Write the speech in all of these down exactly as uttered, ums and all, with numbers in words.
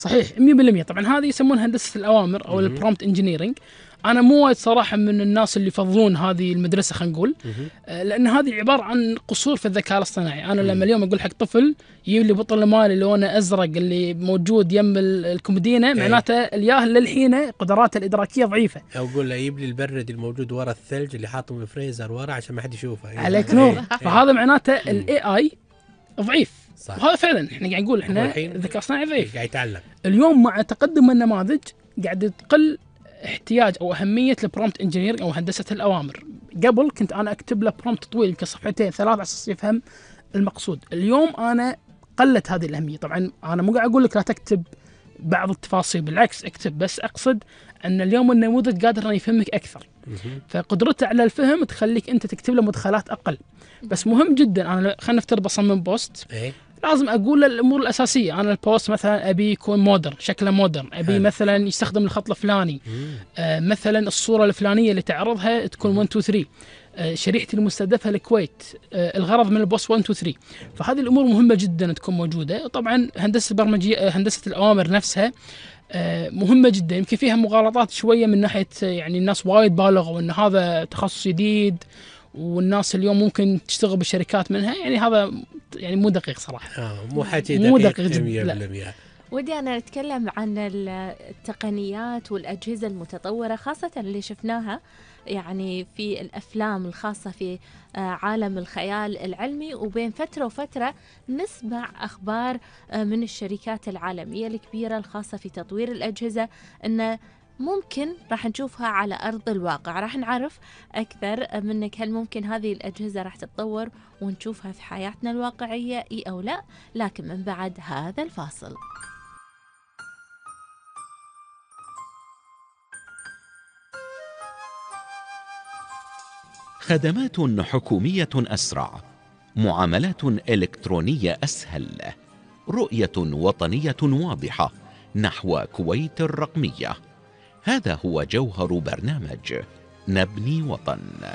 صحيح مية بالمية. طبعا هذه يسمونها هندسة الأوامر أو البرومبت انجينيرنج. أنا مو وايد صراحة من الناس اللي يفضلون هذه المدرسة، خلينا نقول، لأن هذه عبارة عن قصور في الذكاء الاصطناعي. أنا لما اليوم أقول حق طفل يجيب لي بطل مالي لونه أزرق اللي موجود يم الكومودينة، معناته الياه للحين قدراته الإدراكية ضعيفة. أو أقول له يجيب لي البرد الموجود ورا الثلج اللي حاطه في الفريزر ورا عشان ما حد يشوفه. عليك نور. فهذا معناته الاي اي ضعيف. صح. وهذا فعلا احنا قاعد نقول احنا الذكاء الصناعي ضعيف، قاعد يتعلم. اليوم مع تقدم النماذج قاعد تقل احتياج او اهميه البرومبت انجينير او هندسه الاوامر. قبل كنت انا اكتب له برومبت طويل يمكن صفحتين ثلاث على اساس يفهم المقصود. اليوم انا قلت هذه الاهميه. طبعا انا مو قاعد اقول لك لا تكتب بعض التفاصيل، بالعكس اكتب، بس اقصد ان اليوم النموذج قادر انه يفهمك اكثر، فقدرته على الفهم تخليك انت تكتب له مدخلات اقل. بس مهم جدا، انا خلينا نفترض بصمم بوست، لازم اقول الامور الاساسيه. انا البوست مثلا ابي يكون مودرن، شكله مودرن، ابي حل. مثلا يستخدم الخط الفلاني، آه مثلا الصوره الفلانيه اللي تعرضها تكون واحد اثنين ثلاثة، آه شريحتي المستهدفه الكويت، آه الغرض من البوست واحد اثنين ثلاثة. فهذه الامور مهمه جدا تكون موجوده. طبعا هندسه البرمجيه، هندسه الاوامر نفسها آه مهمه جدا. يمكن فيها مغالطات شويه من ناحيه يعني الناس وايد بالغوا ان هذا تخصص جديد والناس اليوم ممكن تشتغل بالشركات منها، يعني هذا يعني مو دقيق صراحة. آه مو حكي دقيق، مو دقيق جدا. ودي أنا أتكلم عن التقنيات والأجهزة المتطورة، خاصة اللي شفناها يعني في الأفلام الخاصة في عالم الخيال العلمي، وبين فترة وفترة نسمع أخبار من الشركات العالمية الكبيرة الخاصة في تطوير الأجهزة أن ممكن راح نشوفها على أرض الواقع. راح نعرف أكثر منك هل ممكن هذه الأجهزة راح تتطور ونشوفها في حياتنا الواقعية إيه أو لا، لكن من بعد هذا الفاصل. خدمات حكومية أسرع، معاملات إلكترونية أسهل، رؤية وطنية واضحة نحو كويت الرقمية. هذا هو جوهر برنامج نبني وطن.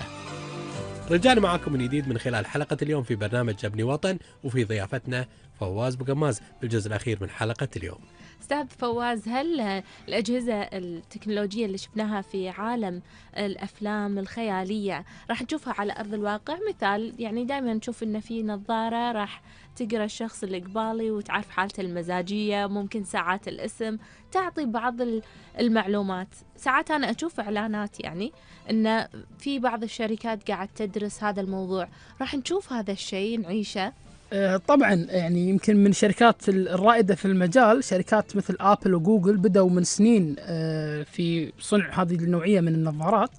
رجعنا معكم من جديد من خلال حلقة اليوم في برنامج نبني وطن، وفي ضيافتنا فواز بوقماز بالجزء الأخير من حلقة اليوم. أستاذ فواز، هل الأجهزة التكنولوجية اللي شفناها في عالم الأفلام الخيالية راح نشوفها على أرض الواقع؟ مثال يعني دائما نشوف إن في نظارة راح تقرأ الشخص اللي قبالي وتعرف حالته المزاجية، ممكن ساعات الاسم تعطي بعض المعلومات. ساعات أنا أشوف إعلانات يعني إن في بعض الشركات قاعد تدرس هذا الموضوع. راح نشوف هذا الشيء نعيشه؟ طبعا يعني يمكن من الشركات الرائدة في المجال شركات مثل آبل وجوجل بدأوا من سنين في صنع هذه النوعية من النظارات.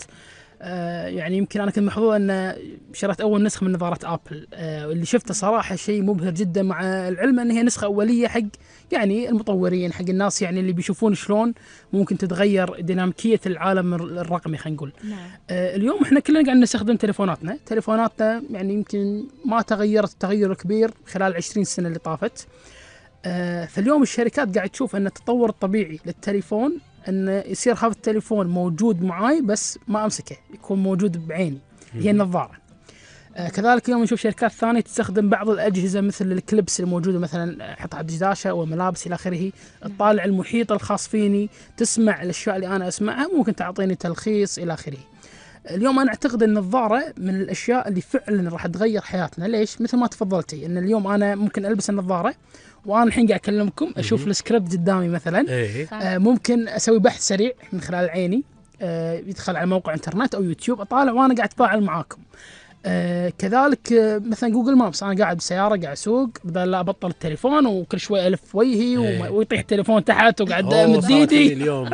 يعني يمكن أنا كنت محظوظ أن شريت أول نسخة من نظارة آبل، اللي شفته صراحة شيء مبهر جدا، مع العلم أن هي نسخة أولية حق يعني المطورين، حق الناس يعني اللي بيشوفون شلون ممكن تتغير ديناميكية العالم الرقمي خلينا نقول. نعم. آه اليوم احنا كلنا قاعد نستخدم تليفوناتنا، تليفوناتنا يعني يمكن ما تغيرت تغير كبير خلال عشرين سنة اللي طافت. آه فاليوم الشركات قاعد تشوف أن التطور الطبيعي للتليفون أن يصير هذا التليفون موجود معاي بس ما أمسكه، يكون موجود بعيني، هي النظارة. آه كذلك اليوم نشوف شركات ثانية تستخدم بعض الأجهزة مثل الكليبس الموجودة مثلا حطها على الدشاشة أو الملابس إلى آخره، تطالع المحيط الخاص فيني، تسمع الأشياء اللي أنا أسمعها، ممكن تعطيني تلخيص إلى آخره. اليوم أنا أعتقد أن النظارة من الأشياء اللي فعلا راح تغير حياتنا. ليش؟ مثل ما تفضلتي أن اليوم أنا ممكن ألبس النظارة وأنا الحين قاعد أكلمكم أشوف السكريبت قدامي مثلا، آه ممكن أسوي بحث سريع من خلال عيني، آه يدخل على موقع إنترنت أو يوتيوب أطالع وأنا قاعد أتفاعل معاكم. آه كذلك آه مثلا جوجل مابس، أنا قاعد بالسيارة قاعد أسوق، بدل لا أبطل التليفون وكل شوي ألف وجهي ويطيح التليفون تحت وقاعد أمد إيدي اليوم.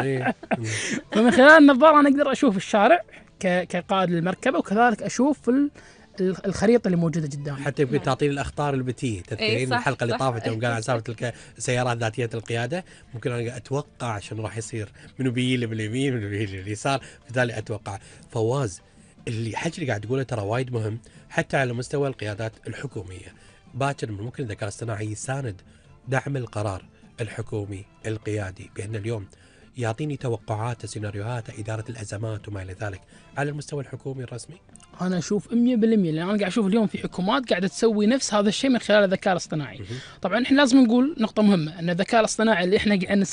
فمن خلال النظارة أنا أقدر أشوف الشارع كقائد للمركبة، وكذلك أشوف الخريطة اللي موجودة قدامي. حتى يمكن تعطيني الأخطار اللي بتيه. تذكرين الحلقة اللي طافت يوم قال عن سالفة السيارات ذاتية القيادة؟ ممكن أنا أتوقع شنو راح يصير، منو بيجي باليمين منو بيجي باليسار، بالتالي أتوقع. فواز اللي حكي اللي قاعد تقوله ترى وايد مهم حتى على مستوى القيادات الحكومية. باكر من ممكن الذكاء الاصطناعي يساند دعم القرار الحكومي القيادي، بأن اليوم يعطيني توقعات سيناريوهات إدارة الأزمات وما إلى ذلك على المستوى الحكومي الرسمي؟ انا اشوف مية بالمية لان انا قاعد اشوف اليوم في حكومات قاعده تسوي نفس هذا الشيء من خلال الذكاء الاصطناعي. طبعا احنا لازم نقول نقطه مهمه ان الذكاء الاصطناعي اللي احنا قاعد